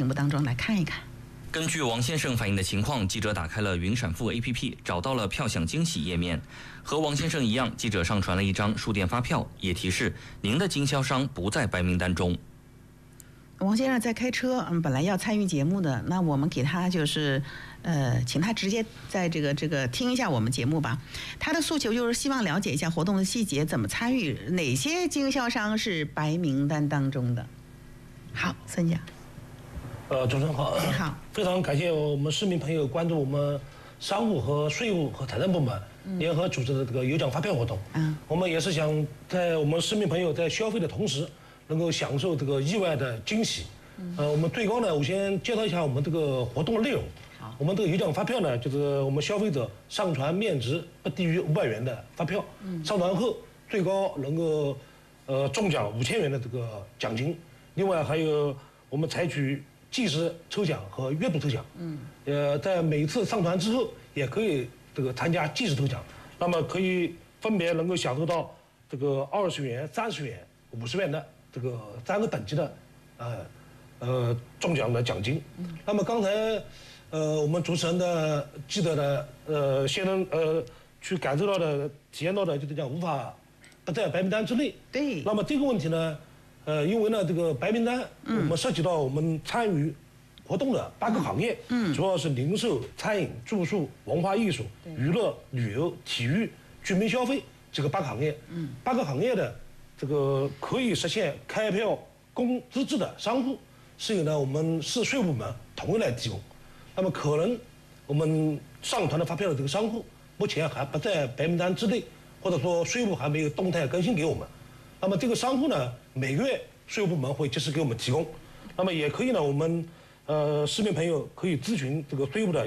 屏幕当中来看一看。 根据王先生反映的情况，记者打开了云闪付 APP， 找到了票享惊喜页面。和王先生一样，记者上传了一张书店发票，也提示您的经销商不在白名单中。 王先生在开车，本来要参与节目的，那我们给他就是请他直接在这个听一下我们节目吧。他的诉求就是希望了解一下活动的细节，怎么参与，哪些经销商是白名单当中的。好，孙讲。 主持人好， 你好， 非常感谢我们市民朋友关注我们商务和税务和财政部门联合组织的这个有奖发票活动。我们也是想在我们市民朋友在消费的同时，能够享受这个意外的惊喜。我们最高呢，我先介绍一下我们这个活动的内容。好，我们这个有奖发票呢，就是我们消费者上传面值不低于500元的发票，上传后最高能够中奖5000元的这个奖金。另外还有我们采取即时抽奖和月度抽奖，在每次上传之后也可以这个参加即时抽奖，那么可以分别能够享受到这个20元、30元、50元的这个3个等级的中奖的奖金。那么刚才我们主持人的记得的先生去感受到的、体验到的，就是讲无法不在白名单之内。 对。 那么这个问题呢？因为呢，这个白名单，我们涉及到我们参与活动的8个行业，主要是零售、餐饮、住宿、文化艺术、娱乐、旅游、体育、居民消费这个8个行业，8个行业的这个可以实现开票公资制的商户，是由呢我们市税务部门统一来提供。那么可能我们上传的发票的这个商户，目前还不在白名单之内，或者说税务还没有动态更新给我们。那么这个商户呢，每个月税务部门会及时给我们提供。那么也可以呢，我们市民朋友可以咨询这个税务的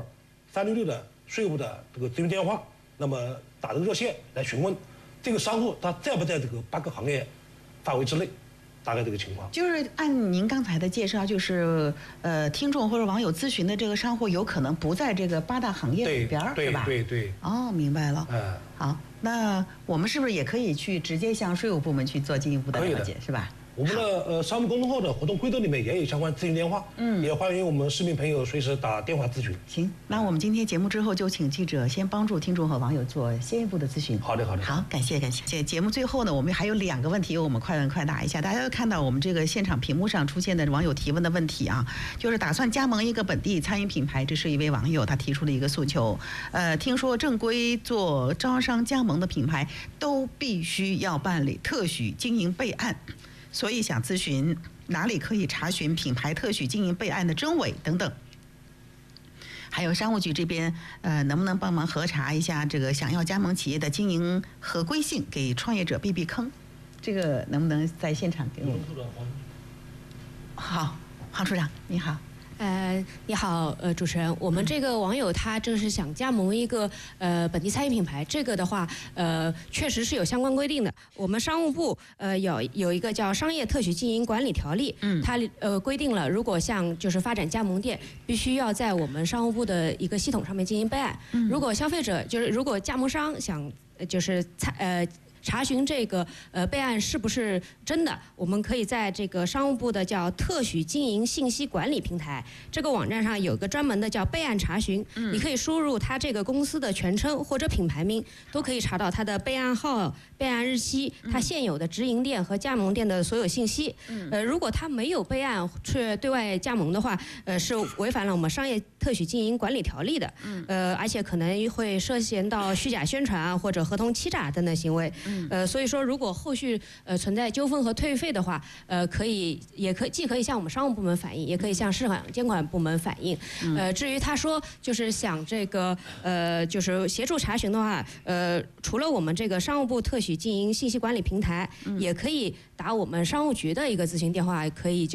12366的税务的这个咨询电话，那么打这个热线来询问这个商户他在不在这个8个行业范围之内，大概这个情况。 就是按您刚才的介绍，就是听众或者网友咨询的这个商户有可能不在这个8大行业里边，是吧？ 对。 哦，明白了。好，那我们是不是也可以去直接向税务部门去做进一步的了解，是吧？ 我们的商务公众号的活动规则里面也有相关咨询电话，也欢迎我们市民朋友随时打电话咨询。 行，那我们今天节目之后就请记者先帮助听众和网友做先一步的咨询。 好的。 好，感谢。节目最后呢，我们还有2个问题，我们快问快答一下。大家都看到我们这个现场屏幕上出现的网友提问的问题啊，就是打算加盟一个本地餐饮品牌，这是一位网友他提出的一个诉求。听说正规做招商加盟的品牌都必须要办理特许经营备案。所以想咨询哪里可以查询品牌特许经营备案的真伪等等，还有商务局这边能不能帮忙核查一下这个想要加盟企业的经营合规性，给创业者避避坑？这个能不能在现场给我们？好，黄处长你好。 你好，主持人，我们这个网友他正是想加盟一个本地餐饮品牌，这个的话确实是有相关规定的。我们商务部有一个叫《商业特许经营管理条例》，它规定了，如果像就是发展加盟店，必须要在我们商务部的一个系统上面进行备案。如果消费者如果加盟商想就是查询这个备案是不是真的，我们可以在这个商务部的叫特许经营信息管理平台这个网站上有一个专门的叫备案查询，你可以输入它这个公司的全称或者品牌名，都可以查到它的备案号、备案日期、它现有的直营店和加盟店的所有信息。如果它没有备案却对外加盟的话，是违反了我们商业特许经营管理条例的。而且可能会涉嫌到虚假宣传啊或者合同欺诈等等行为。所以说，如果后续存在纠纷和退费的话，既可以向我们商务部门反映，也可以向市场监管部门反映。至于他说就是想这个就是协助查询的话，除了我们这个商务部特许经营信息管理平台，也可以打我们商务局的一个咨询电话，可以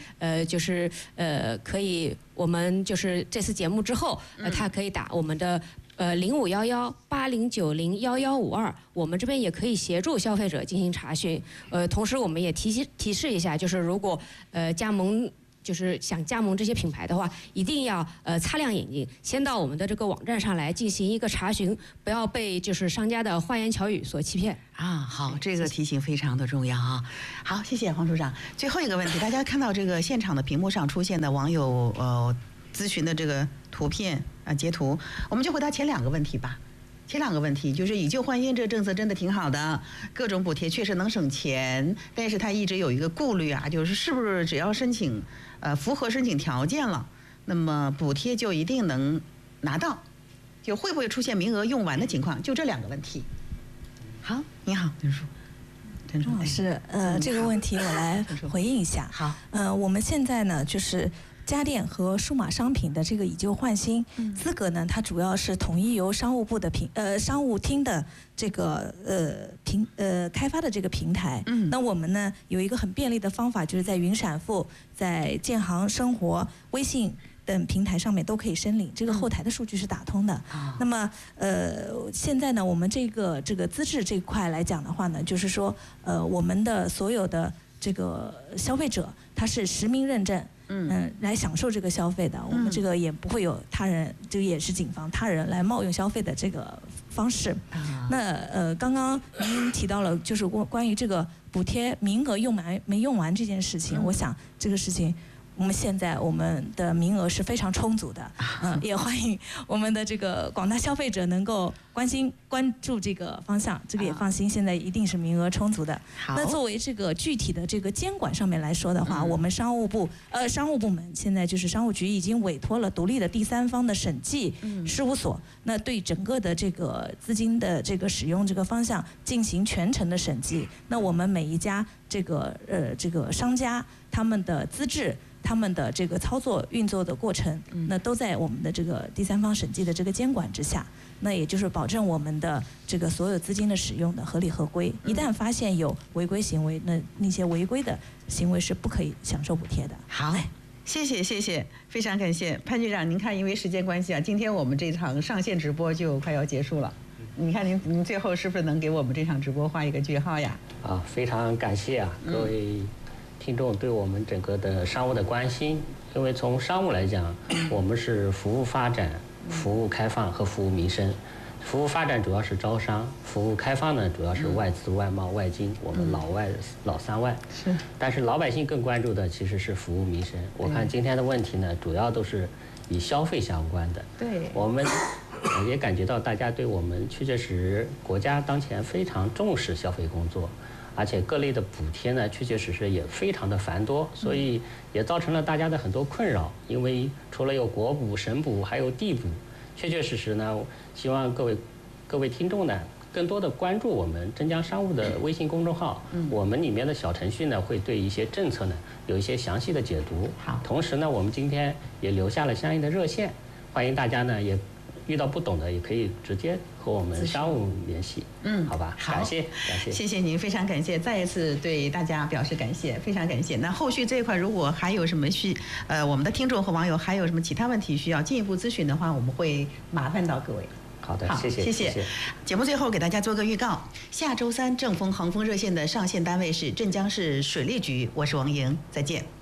可以我们就是这次节目之后，他可以打我们的051180901152，我们这边也可以协助消费者进行查询。同时我们也提示一下，就是如果加盟就是想加盟这些品牌的话，一定要擦亮眼睛，先到我们的这个网站上来进行一个查询，不要被就是商家的花言巧语所欺骗。 好，这个提醒非常的重要啊。好，谢谢黄处长。最后一个问题，大家看到这个现场的屏幕上出现的网友咨询的这个图片截图，我们就回答前2个问题吧。前2个问题就是以旧换新这个政策真的挺好的，各种补贴确实能省钱，但是他一直有一个顾虑就是是不是只要申请符合申请条件了，那么补贴就一定能拿到，就会不会出现名额用完的情况？就这2个问题。好，你好，陈老师，这个问题我来回应一下。 好， 我们现在呢就是家电和数码商品的这个以旧换新资格呢，它主要是统一由商务部的商务厅的这个开发的这个平台。那我们呢有一个很便利的方法，就是在云闪付、在建行生活、微信等平台上面都可以申领，这个后台的数据是打通的。那么现在呢，我们这个资质这一块来讲的话呢，就是说我们的所有的这个消费者他是实名认证。来享受这个消费的，我们这个也不会有他人，这个也是谨防他人来冒用消费的这个方式。那刚刚您提到了，就是关于这个补贴名额没用完这件事情，我想这个事情。我们的名额是非常充足的，也欢迎我们的这个广大消费者能够关注这个方向，这个也放心，现在一定是名额充足的。那作为这个具体的这个监管上面来说的话，我们商务部门现在就是商务局已经委托了独立的第三方的审计事务所，那对整个的这个资金的这个使用这个方向进行全程的审计。那我们每一家这个商家他们的资质。他们的这个操作运作的过程，那都在我们的这个第三方审计的这个监管之下，那也就是保证我们的这个所有资金的使用的合理合规。一旦发现有违规行为，那些违规的行为是不可以享受补贴的。 好，谢谢，非常感谢潘局长。您看，因为时间关系今天我们这场上线直播就快要结束了。你看您最后是不是能给我们这场直播画一个句号呀？ 非常感谢各位听众对我们整个的商务的关心，因为从商务来讲，我们是服务发展、服务开放和服务民生。服务发展主要是招商，服务开放呢主要是外资、外贸、外经，我们老3外。是。但是老百姓更关注的其实是服务民生。我看今天的问题呢，主要都是以消费相关的。 对。 我们也感觉到大家对我们确实国家当前非常重视消费工作。而且各类的补贴呢，确实也非常的繁多，所以也造成了大家的很多困扰。因为除了有国补、省补，还有地补，确实呢，希望各位听众呢，更多的关注我们镇江商务的微信公众号，我们里面的小程序呢，会对一些政策呢有一些详细的解读。 好， 同时呢，我们今天也留下了相应的热线，欢迎大家呢也遇到不懂的也可以直接和我们商务联系。好吧，感谢， 谢谢您，非常感谢，再一次对大家表示感谢，非常感谢。那后续这一块如果还有什么我们的听众和网友还有什么其他问题需要进一步咨询的话，我们会麻烦到各位。 好的，谢谢。 节目最后给大家做个预告，下周3正风恒丰热线的上线单位是镇江市水利局，我是王莹，再见。